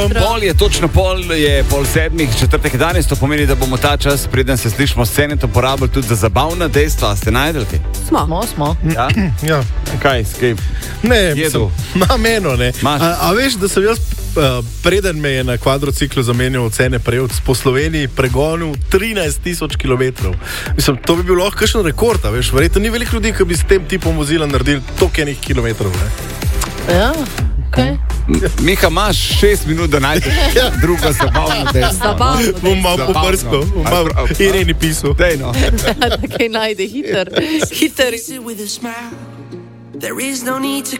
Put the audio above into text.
Pol je točno je pol sedmih, četrtek je danes, to pomeni, da bomo ta čas, preden se slišimo scene, to porabili tudi za zabavna dejstva. Ste najdeli kaj? Smo. Ja? Ja. Kaj, Ne, jedu? meno, ne. A veš, da sem jaz, preden me je na kvadrociklu zamenjal cene prejevc po Sloveniji, pregonil 13,000 kilometrov. Mislim, to bi bil lahko kakšen rekord, a veš, verjetno ni veliko ljudi, ki bi s tem tipom vozila naredili toliko enih kilometrov, ne. Ja, okej. Miha, imaš 6 minut, da najdeš drugo zabavno dejstvo. Zabavno Bom malo pobrskal, bom malo Ireni pisal. Dej, no. Takaj najde hiter. There is no need to